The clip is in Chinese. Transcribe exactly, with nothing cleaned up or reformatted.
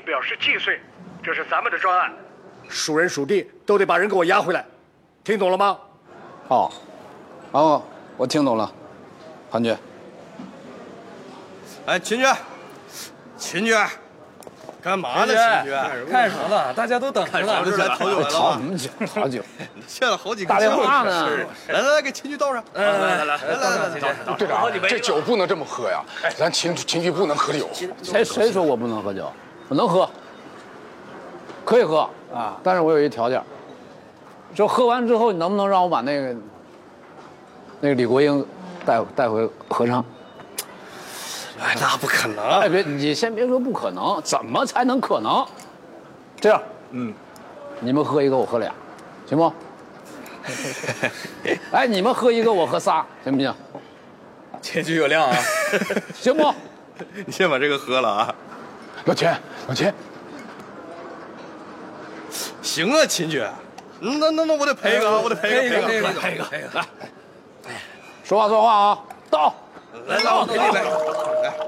表示记碎，这是咱们的专案， 输人输地都得把人给我押回来，听懂了吗？ 哦，哦，我听懂了，潘局。 哎，秦局，秦局，干嘛呢？秦局， 看什么呢？大家都等着呢。 不是来讨酒来了讨吗？ 什么酒？讨酒， 欠了好几个打电话呢。 来来来，给秦局倒上。 来来来来来来来， 队长，这酒不能这么喝呀！咱秦秦局不能喝酒。 谁谁说我不能喝酒？我能喝，可以喝啊，但是我有一条件，就喝完之后，你能不能让我把那个那个李国英带带回合唱？ 哎，那不可能！ 哎，别，你先别说不可能，怎么才能可能？这样，嗯，你们喝一个，我喝俩，行不？哎，你们喝一个，我喝仨，行不行？ 谦虚有量啊， 行不？ 你先把这个喝了啊！ 老钱，老钱， 行啊，秦局，那那那我得赔一个啊，我得赔一个，赔一个， 赔一个，赔一个，来， 说话算话啊，到。 来来，我赔你来。来。